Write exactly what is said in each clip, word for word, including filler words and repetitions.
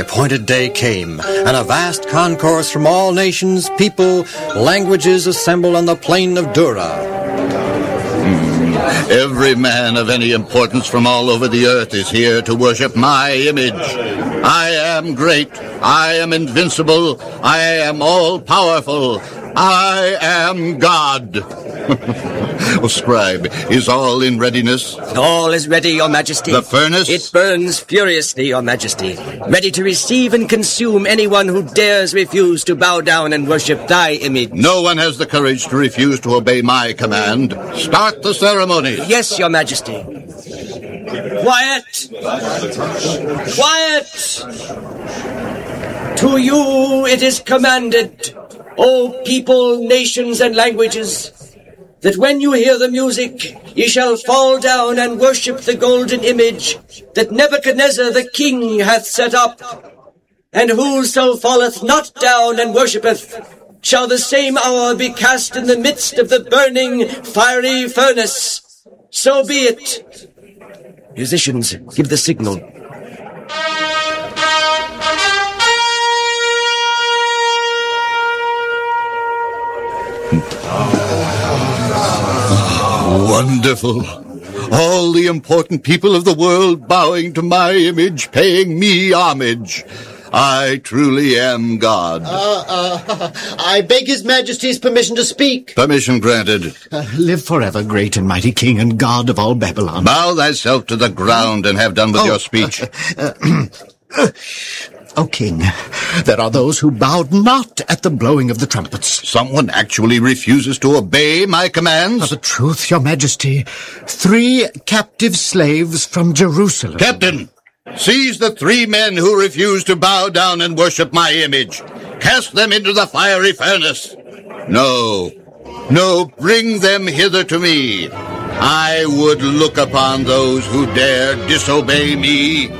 appointed day came, and a vast concourse from all nations, people, languages assembled on the plain of Dura. Mm. Every man of any importance from all over the earth is here to worship my image. I am great. I am invincible. I am all-powerful. I am God. Oh, scribe, is all in readiness? All is ready, your majesty. The furnace? It burns furiously, your majesty, ready to receive and consume anyone who dares refuse to bow down and worship thy image. No one has the courage to refuse to obey my command. Start the ceremony. Yes, your majesty. Quiet! Quiet! To you it is commanded, O people, nations, and languages, that when you hear the music, ye shall fall down and worship the golden image that Nebuchadnezzar the king hath set up. And whoso falleth not down and worshippeth, shall the same hour be cast in the midst of the burning, fiery furnace. So be it. Musicians, give the signal. Wonderful. All the important people of the world bowing to my image, paying me homage. I truly am God. Uh, uh, I beg His Majesty's permission to speak. Permission granted. Uh, live forever, great and mighty King and God of all Babylon. Bow thyself to the ground and have done with oh, your speech. Uh, uh, O King, there are those who bowed not at the blowing of the trumpets. Someone actually refuses to obey my commands? For the truth, your majesty, three captive slaves from Jerusalem. Captain, seize the three men who refuse to bow down and worship my image. Cast them into the fiery furnace. No, no, bring them hither to me. I would look upon those who dare disobey me.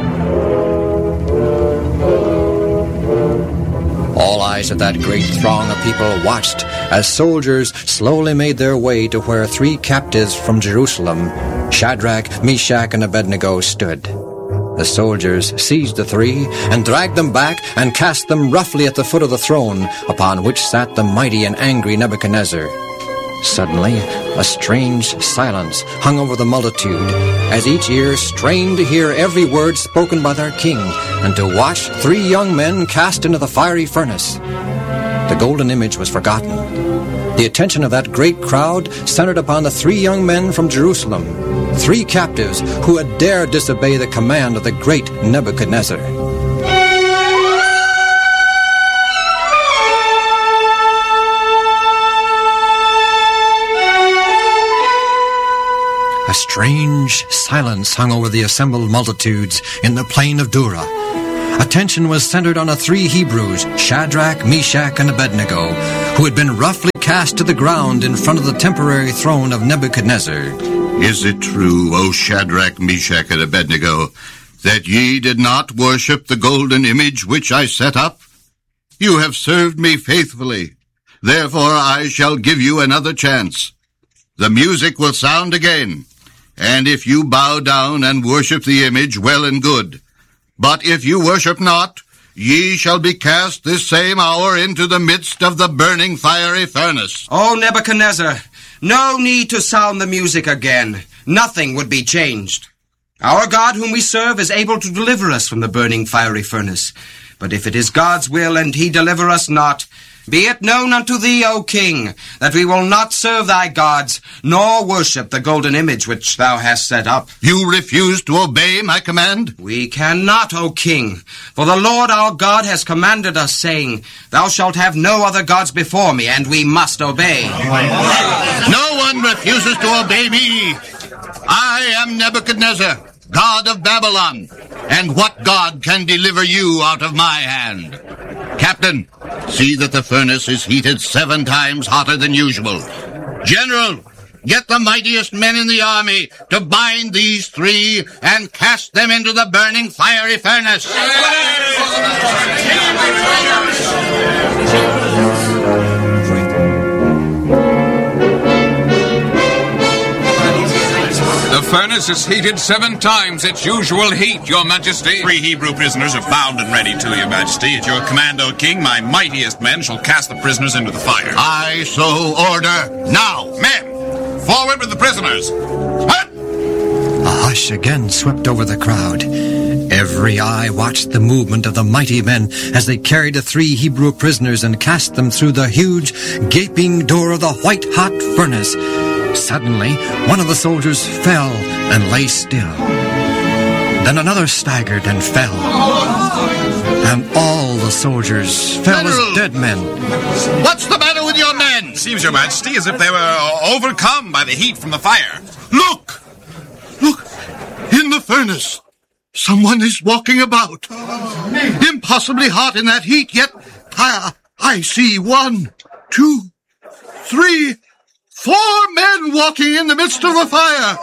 All eyes of that great throng of people watched as soldiers slowly made their way to where three captives from Jerusalem, Shadrach, Meshach, and Abednego, stood. The soldiers seized the three and dragged them back and cast them roughly at the foot of the throne upon which sat the mighty and angry Nebuchadnezzar. Suddenly, a strange silence hung over the multitude, as each ear strained to hear every word spoken by their king, and to watch three young men cast into the fiery furnace. The golden image was forgotten. The attention of that great crowd centered upon the three young men from Jerusalem, three captives who had dared disobey the command of the great Nebuchadnezzar. A strange silence hung over the assembled multitudes in the plain of Dura. Attention was centered on the three Hebrews, Shadrach, Meshach, and Abednego, who had been roughly cast to the ground in front of the temporary throne of Nebuchadnezzar. Is it true, O Shadrach, Meshach, and Abednego, that ye did not worship the golden image which I set up? You have served me faithfully. Therefore I shall give you another chance. The music will sound again. And if you bow down and worship the image, well and good. But if you worship not, ye shall be cast this same hour into the midst of the burning fiery furnace. O Nebuchadnezzar, no need to sound the music again. Nothing would be changed. Our God whom we serve is able to deliver us from the burning fiery furnace. But if it is God's will and he deliver us not, be it known unto thee, O king, that we will not serve thy gods, nor worship the golden image which thou hast set up. You refuse to obey my command? We cannot, O king, for the Lord our God has commanded us, saying, Thou shalt have no other gods before me, and we must obey. No one refuses to obey me. I am Nebuchadnezzar, God of Babylon, and what God can deliver you out of my hand? Captain, see that the furnace is heated seven times hotter than usual. General, get the mightiest men in the army to bind these three and cast them into the burning fiery furnace. The furnace is heated seven times its usual heat, Your Majesty. Three Hebrew prisoners are bound and ready to, Your Majesty. At your command, O King, my mightiest men shall cast the prisoners into the fire. I so order. Now, Men, forward with the prisoners. Hut! A hush again swept over the crowd. Every eye watched the movement of the mighty men as they carried the three Hebrew prisoners and cast them through the huge, gaping door of the white-hot furnace. Suddenly, one of the soldiers fell and lay still. Then another staggered and fell. And all the soldiers fell General! as dead men. What's the matter with your men? Seems, Your Majesty, as if they were overcome by the heat from the fire. Look! Look! In the furnace! Someone is walking about. Impossibly hot in that heat, yet I, I see one, two, three, four men walking in the midst of the fire.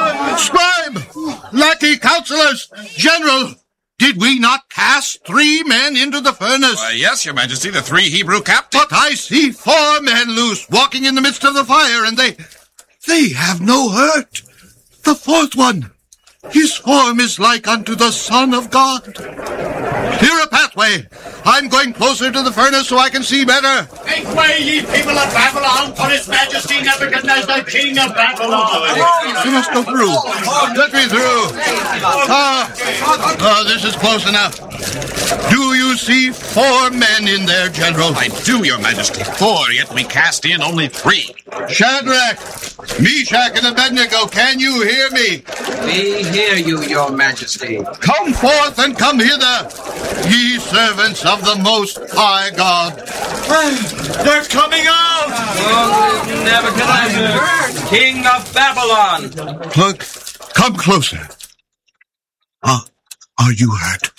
Scribe, lackey, counselors, general, did we not cast three men into the furnace? Uh, yes, Your Majesty, the three Hebrew captains. But I see four men loose, walking in the midst of the fire, and they, they have no hurt. The fourth one, his form is like unto the Son of God. Clear a pathway. I'm going closer to the furnace so I can see better. Make way, ye people of Babylon, for His Majesty Nebuchadnezzar, King of Babylon. We must go through. Let me through. Ah, ah, this is close enough. Do you see four men in there, General? I do, Your Majesty. Four, yet we cast in only three. Shadrach, Meshach, and Abednego, can you hear me? We hear you, Your Majesty. Come forth and come hither, ye servants of the Most High God. They're coming out! Oh, Nebuchadnezzar, King of Babylon. Look, come closer. Ah, are you hurt?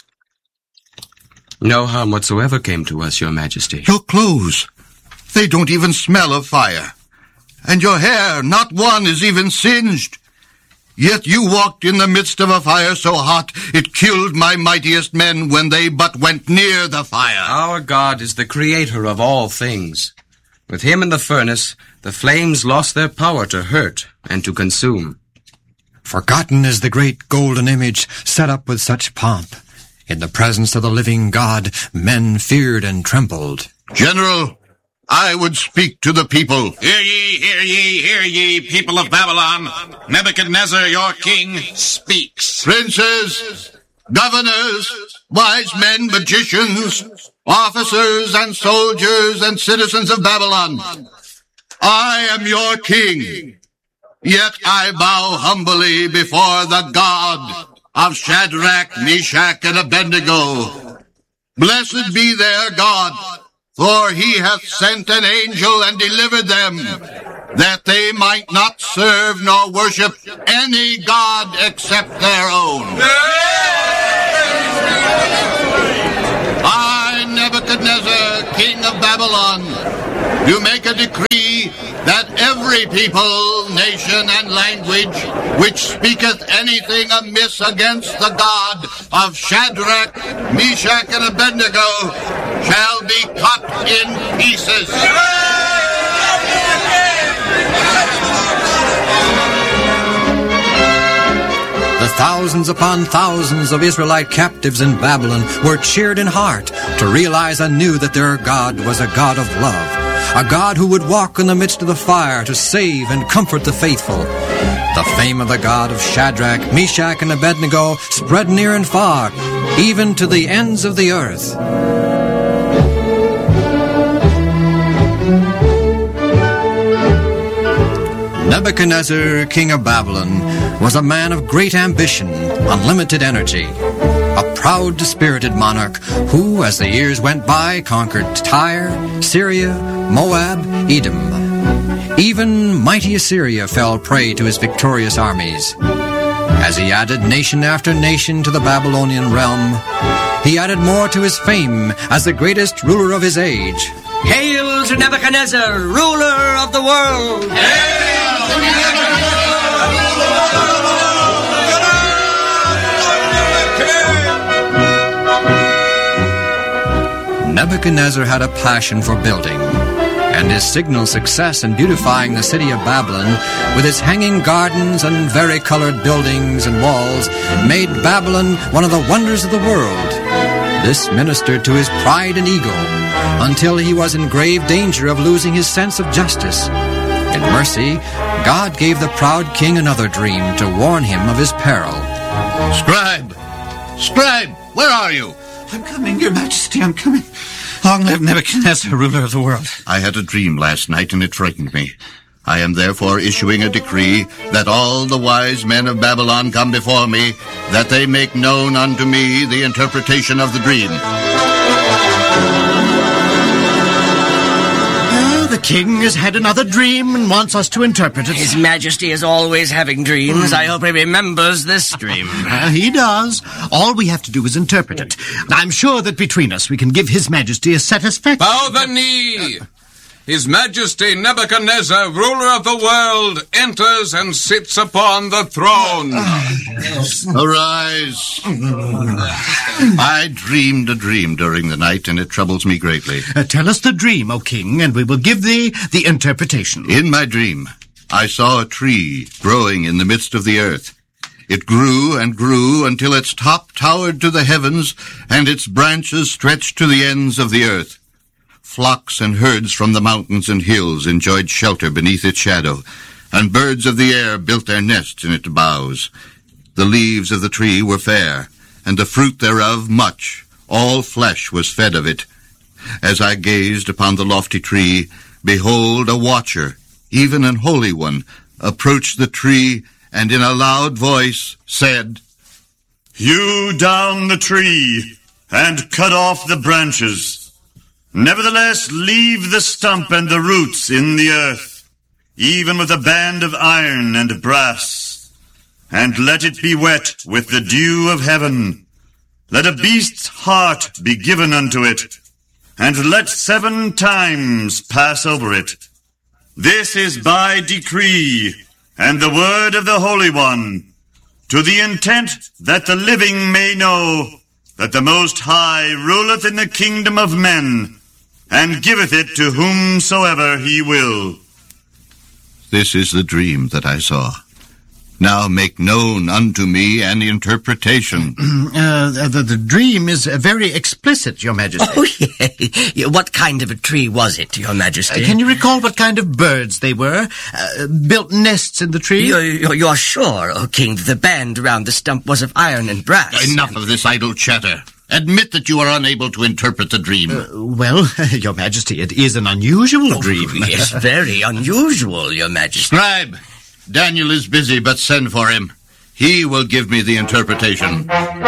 No harm whatsoever came to us, Your Majesty. Your clothes, they don't even smell of fire. And your hair, not one is even singed. Yet you walked in the midst of a fire so hot, it killed my mightiest men when they but went near the fire. Our God is the creator of all things. With him in the furnace, the flames lost their power to hurt and to consume. Forgotten is the great golden image set up with such pomp. In the presence of the living God, men feared and trembled. General, I would speak to the people. Hear ye, hear ye, hear ye, people of Babylon. Nebuchadnezzar, your king, speaks. Princes, governors, wise men, magicians, officers and soldiers and citizens of Babylon, I am your king. Yet I bow humbly before the God of Shadrach, Meshach, and Abednego. Blessed be their God, for he hath sent an angel and delivered them, that they might not serve nor worship any god except their own. I, Nebuchadnezzar, king of Babylon, do make a decree that every people, nation, and language which speaketh anything amiss against the God of Shadrach, Meshach, and Abednego shall be cut in pieces. The thousands upon thousands of Israelite captives in Babylon were cheered in heart to realize anew that their God was a God of love, a God who would walk in the midst of the fire to save and comfort the faithful. The fame of the God of Shadrach, Meshach, and Abednego spread near and far, even to the ends of the earth. Nebuchadnezzar, king of Babylon, was a man of great ambition, unlimited energy, a proud-spirited monarch who, as the years went by, conquered Tyre, Syria, Moab, Edom. Even mighty Assyria fell prey to his victorious armies. As he added nation after nation to the Babylonian realm, he added more to his fame as the greatest ruler of his age. Hail to Nebuchadnezzar, ruler of the world! Hail! Nebuchadnezzar had a passion for building, and his signal success in beautifying the city of Babylon with its hanging gardens and varicolored buildings and walls made Babylon one of the wonders of the world. This ministered to his pride and ego until he was in grave danger of losing his sense of justice. In mercy, God gave the proud king another dream to warn him of his peril. Scribe! Scribe! Where are you? I'm coming, Your Majesty, I'm coming. Long live Nebuchadnezzar, ruler of the world. I had a dream last night, and it frightened me. I am therefore issuing a decree that all the wise men of Babylon come before me, that they make known unto me the interpretation of the dream. The king has had another dream and wants us to interpret it. His Majesty is always having dreams. I hope he remembers this dream. Uh, he does. All we have to do is interpret it. I'm sure that between us we can give His Majesty a satisfaction. Bow the knee! His Majesty Nebuchadnezzar, ruler of the world, enters and sits upon the throne. Arise. I dreamed a dream during the night, and it troubles me greatly. Uh, tell us the dream, O king, and we will give thee the interpretation. In my dream, I saw a tree growing in the midst of the earth. It grew and grew until its top towered to the heavens, and its branches stretched to the ends of the earth. Flocks and herds from the mountains and hills enjoyed shelter beneath its shadow, and birds of the air built their nests in its boughs. The leaves of the tree were fair, and the fruit thereof much. All flesh was fed of it. As I gazed upon the lofty tree, behold, a watcher, even an holy one, approached the tree, and in a loud voice said, Hew down the tree, and cut off the branches. Nevertheless, leave the stump and the roots in the earth, even with a band of iron and brass, and let it be wet with the dew of heaven. Let a beast's heart be given unto it, and let seven times pass over it. This is by decree, and the word of the Holy One, to the intent that the living may know that the Most High ruleth in the kingdom of men, and giveth it to whomsoever he will. This is the dream that I saw. Now make known unto me an interpretation. uh, the, the dream is uh, very explicit, Your Majesty. Oh, yeah. What kind of a tree was it, Your Majesty? Uh, can you recall what kind of birds they were? Uh, built nests in the tree? You're, you're, you're sure, O King, that the band around the stump was of iron and brass? Enough of this idle chatter. Admit that you are unable to interpret the dream. Uh, well, Your Majesty, it is an unusual oh, dream. Yes, very unusual, Your Majesty. Scribe, Daniel is busy, but send for him. He will give me the interpretation.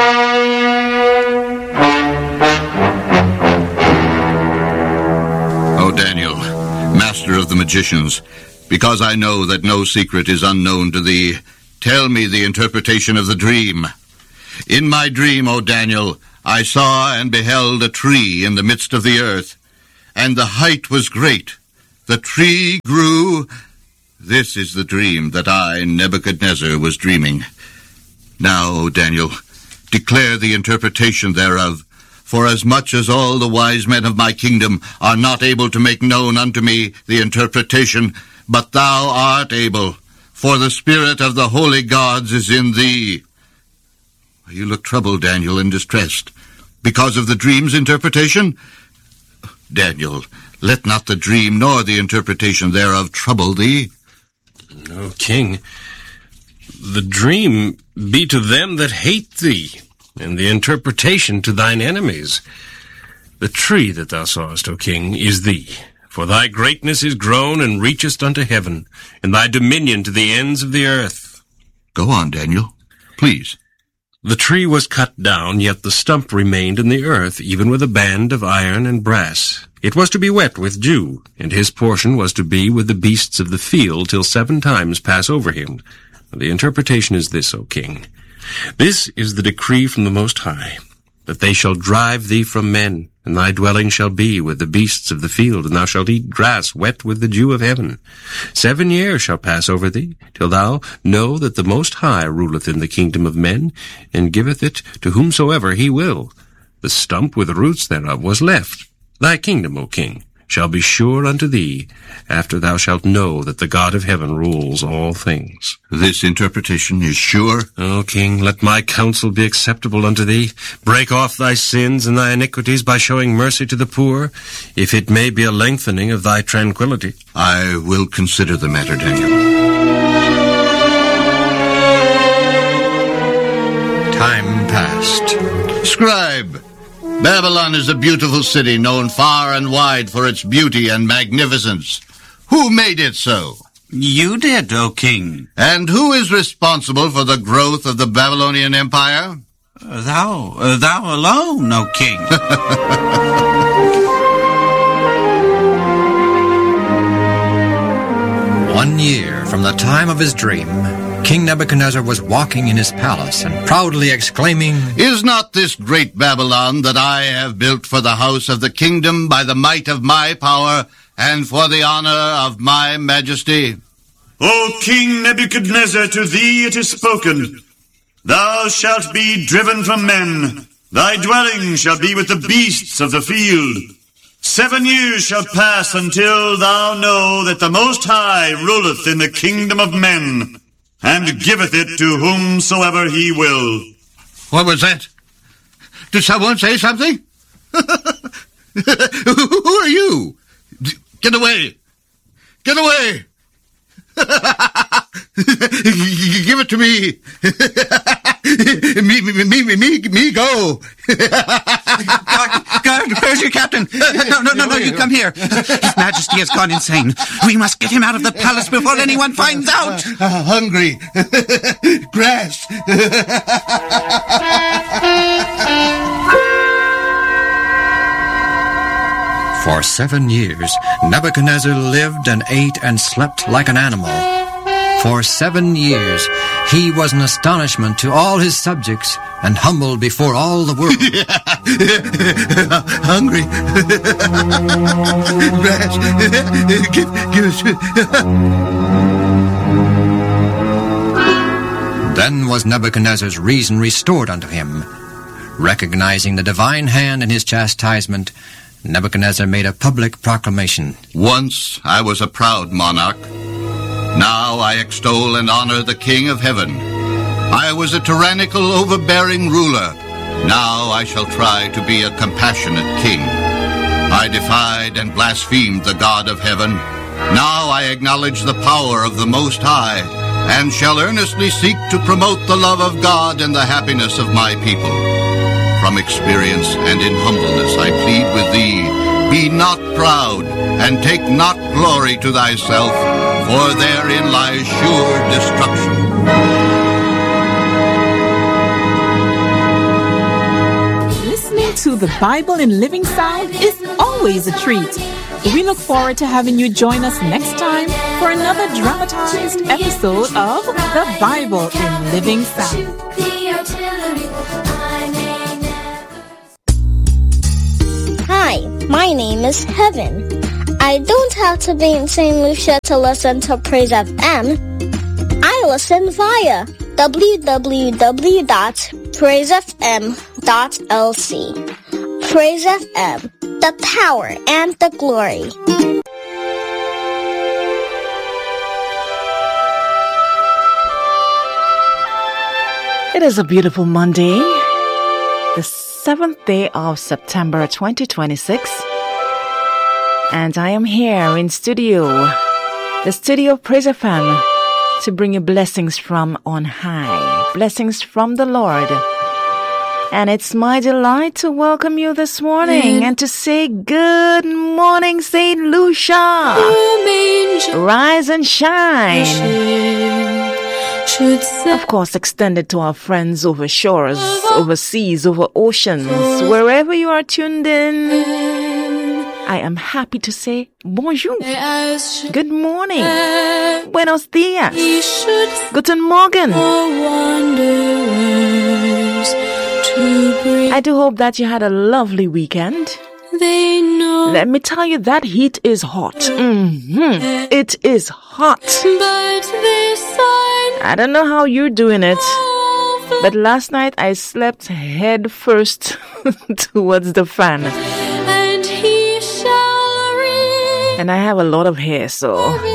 O Daniel, master of the magicians, because I know that no secret is unknown to thee, tell me the interpretation of the dream. In my dream, O Daniel, I saw and beheld a tree in the midst of the earth, and the height was great. The tree grew. This is the dream that I, Nebuchadnezzar, was dreaming. Now, O Daniel, declare the interpretation thereof, for as much as all the wise men of my kingdom are not able to make known unto me the interpretation, but thou art able, for the spirit of the holy gods is in thee. You look troubled, Daniel, and distressed. Because of the dream's interpretation? Daniel, let not the dream nor the interpretation thereof trouble thee. O king, the dream be to them that hate thee, and the interpretation to thine enemies. The tree that thou sawest, O king, is thee, for thy greatness is grown and reachest unto heaven, and thy dominion to the ends of the earth. Go on, Daniel, please. The tree was cut down, yet the stump remained in the earth, even with a band of iron and brass. It was to be wet with dew, and his portion was to be with the beasts of the field till seven times pass over him. The interpretation is this, O king. This is the decree from the Most High, that they shall drive thee from men, and thy dwelling shall be with the beasts of the field, and thou shalt eat grass wet with the dew of heaven. Seven years shall pass over thee, till thou know that the Most High ruleth in the kingdom of men, and giveth it to whomsoever he will. The stump with the roots thereof was left. Thy kingdom, O king, shall be sure unto thee, after thou shalt know that the God of heaven rules all things. This interpretation is sure? O king, let my counsel be acceptable unto thee. Break off thy sins and thy iniquities by showing mercy to the poor, if it may be a lengthening of thy tranquility. I will consider the matter, Daniel. Time passed. Scribe, Babylon is a beautiful city known far and wide for its beauty and magnificence. Who made it so? You did, O king. And who is responsible for the growth of the Babylonian Empire? Uh, thou, uh, thou alone, O king. One year from the time of his dream, King Nebuchadnezzar was walking in his palace and proudly exclaiming, Is not this great Babylon that I have built for the house of the kingdom by the might of my power and for the honor of my majesty? O King Nebuchadnezzar, to thee it is spoken, Thou shalt be driven from men, thy dwelling shall be with the beasts of the field. Seven years shall pass until thou know that the Most High ruleth in the kingdom of men, and giveth it to whomsoever he will. What was that? Did someone say something? Who are you? Get away! Get away! Give it to me! me, me, me, me, me, go! Guard, guard, where's your captain? No, no, no, no, you come here. His Majesty has gone insane. We must get him out of the palace before anyone finds out. Uh, uh, hungry. Grass. For seven years, Nebuchadnezzar lived and ate and slept like an animal. For seven years, he was an astonishment to all his subjects and humbled before all the world. Hungry. Grass. give, give us. Then was Nebuchadnezzar's reason restored unto him. Recognizing the divine hand in his chastisement, Nebuchadnezzar made a public proclamation. Once I was a proud monarch. Now I extol and honor the King of heaven. I was a tyrannical, overbearing ruler. Now I shall try to be a compassionate king. I defied and blasphemed the God of heaven. Now I acknowledge the power of the Most High, and shall earnestly seek to promote the love of God and the happiness of my people. From experience and in humbleness I plead with thee, be not proud, and take not glory to thyself, for therein lies sure destruction. Listening to the Bible in Living Sound is always a treat. We look forward to having you join us next time for another dramatized episode of the Bible in Living Sound. Hi, my name is Heaven. I don't have to be in Saint Lucia to listen to Praise F M. I listen via w w w dot praise f m dot l c. Praise F M, the power and the glory. It is a beautiful Monday, the seventh day of September twenty twenty-six. And I am here in studio, the studio of Praise F M, to bring you blessings from on high, blessings from the Lord. And it's my delight to welcome you this morning and to say good morning, Saint Lucia. Rise and shine. Of course, extended to our friends over shores, overseas, over oceans, wherever you are tuned in. I am happy to say bonjour. Good morning. Buenos dias. Guten Morgen. I do hope that you had a lovely weekend. Let me tell you, that heat is hot. Mm-hmm. It is hot. I don't know how you're doing it, but last night I slept head first towards the fan. And he shall reign And I have a lot of hair, so.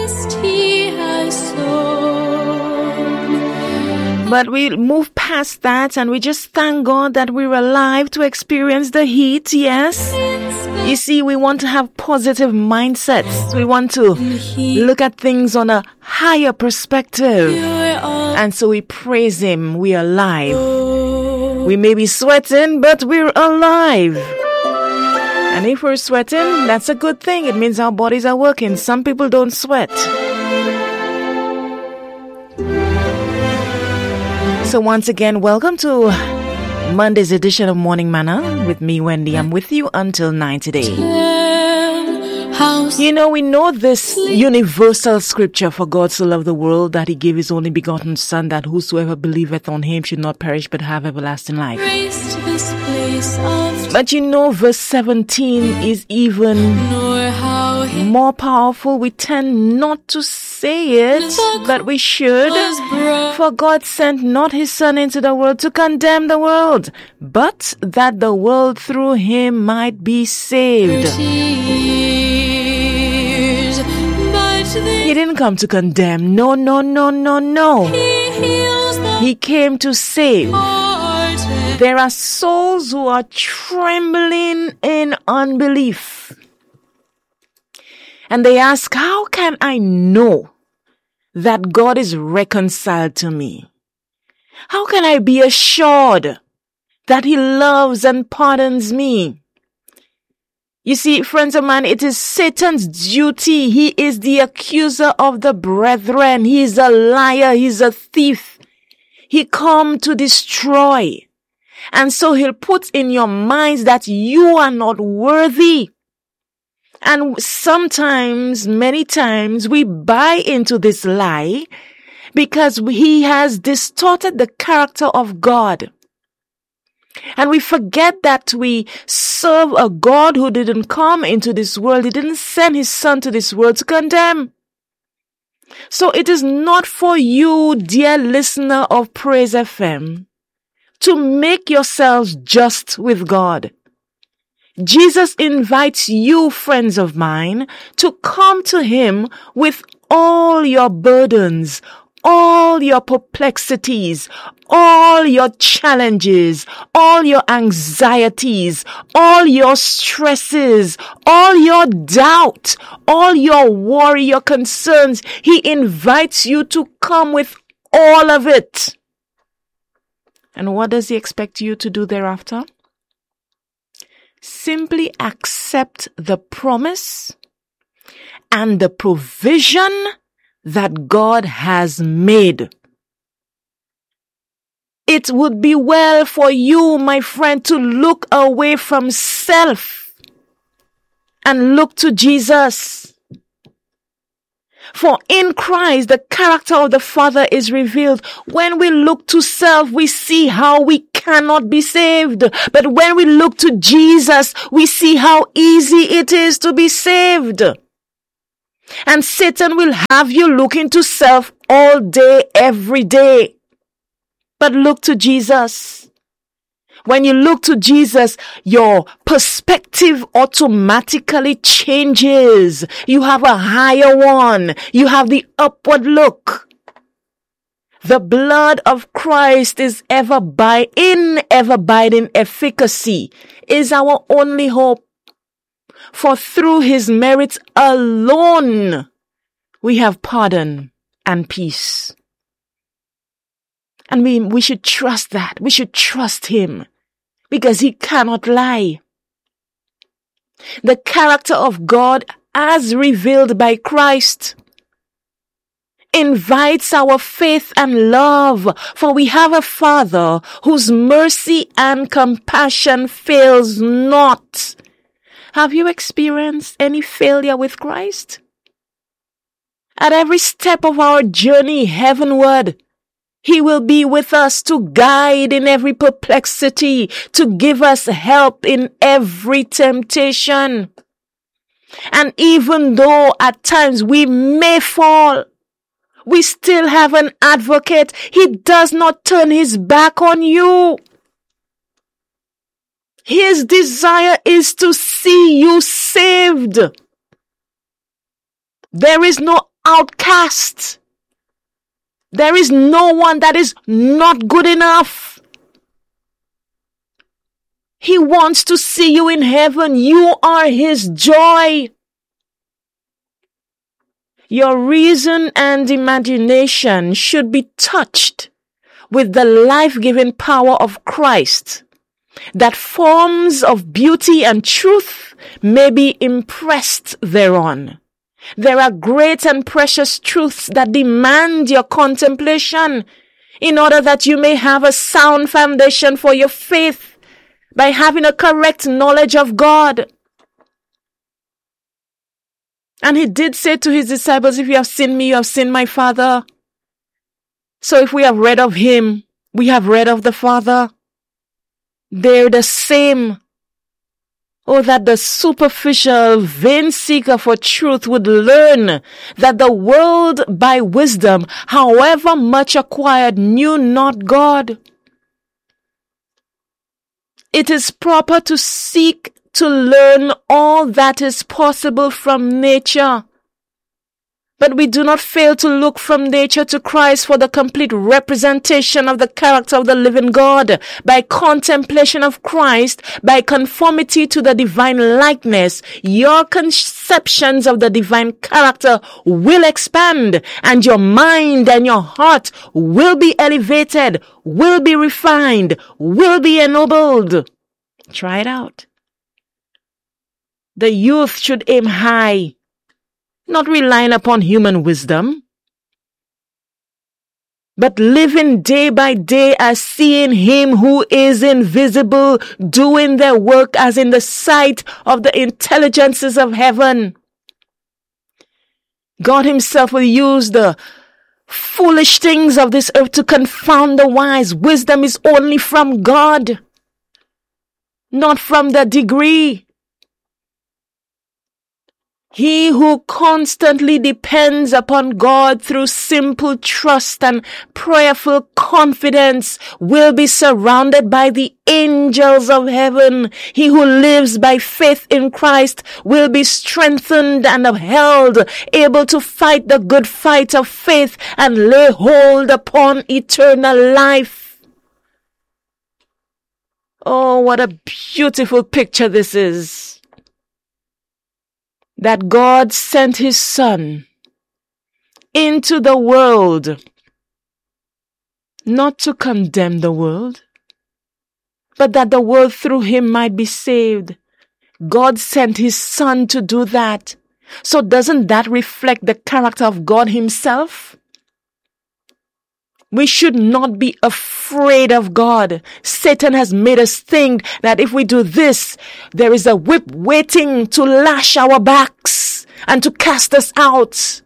But we move past that and we just thank God that we're alive to experience the heat, yes? You see, we want to have positive mindsets. We want to look at things on a higher perspective. And so we praise Him. We are alive. We may be sweating, but we're alive. And if we're sweating, that's a good thing. It means our bodies are working. Some people don't sweat. So once again, welcome to Monday's edition of Morning Manna with me, Wendy. I'm with you until nine today. You know, we know this universal scripture, for God so loved the world that He gave His only begotten Son, that whosoever believeth on Him should not perish but have everlasting life. But you know, verse seventeen is even more powerful. We tend not to say it, but we should. For God sent not His Son into the world to condemn the world, but that the world through Him might be saved. He didn't come to condemn. No, no, no, no, no. He came to save. There are souls who are trembling in unbelief. And they ask, how can I know that God is reconciled to me? How can I be assured that He loves and pardons me? You see, friends of mine, it is Satan's duty. He is the accuser of the brethren. He is a liar. He's a thief. He come to destroy. And so he'll put in your minds that you are not worthy. And sometimes, many times, we buy into this lie because he has distorted the character of God. And we forget that we serve a God who didn't come into this world. He didn't send His Son to this world to condemn. So it is not for you, dear listener of Praise F M, to make yourselves just with God. Jesus invites you, friends of mine, to come to Him with all your burdens, all your perplexities, all your challenges, all your anxieties, all your stresses, all your doubt, all your worry, your concerns. He invites you to come with all of it. And what does He expect you to do thereafter? Simply accept the promise and the provision that God has made. It would be well for you, my friend, to look away from self and look to Jesus. For in Christ, the character of the Father is revealed. When we look to self, we see how we cannot be saved. But when we look to Jesus, we see how easy it is to be saved. And Satan will have you looking to self all day, every day. But look to Jesus. When you look to Jesus, your perspective automatically changes. You have a higher one. You have the upward look. The blood of Christ is ever by in ever abiding efficacy, is our only hope. For through His merits alone, we have pardon and peace. And we, we should trust that. We should trust Him because He cannot lie. The character of God as revealed by Christ invites our faith and love, for we have a Father whose mercy and compassion fails not. Have you experienced any failure with Christ? At every step of our journey heavenward, He will be with us to guide in every perplexity, to give us help in every temptation. And even though at times we may fall, we still have an advocate. He does not turn His back on you. His desire is to see you saved. There is no outcast. There is no one that is not good enough. He wants to see you in heaven. You are his joy. Your reason and imagination should be touched with the life-giving power of Christ, that forms of beauty and truth may be impressed thereon. There are great and precious truths that demand your contemplation in order that you may have a sound foundation for your faith by having a correct knowledge of God. And he did say to his disciples, if you have seen me, you have seen my Father. So if we have read of him, we have read of the Father. They're the same. Oh, that the superficial, vain seeker for truth would learn that the world by wisdom, however much acquired, knew not God. It is proper to seek to learn all that is possible from nature. But we do not fail to look from nature to Christ for the complete representation of the character of the living God. By contemplation of Christ, by conformity to the divine likeness, your conceptions of the divine character will expand, and your mind and your heart will be elevated, will be refined, will be ennobled. Try it out. The youth should aim high, not relying upon human wisdom, but living day by day as seeing him who is invisible, doing their work as in the sight of the intelligences of heaven. God himself will use the foolish things of this earth to confound the wise. Wisdom is only from God, not from the degree. He who constantly depends upon God through simple trust and prayerful confidence will be surrounded by the angels of heaven. He who lives by faith in Christ will be strengthened and upheld, able to fight the good fight of faith and lay hold upon eternal life. Oh, what a beautiful picture this is. That God sent his Son into the world, not to condemn the world, but that the world through him might be saved. God sent his Son to do that. So doesn't that reflect the character of God himself? We should not be afraid of God. Satan has made us think that if we do this, there is a whip waiting to lash our backs and to cast us out.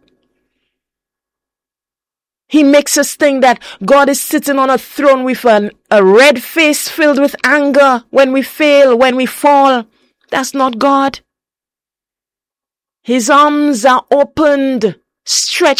He makes us think that God is sitting on a throne with an, a red face filled with anger when we fail, when we fall. That's not God. His arms are opened, stretched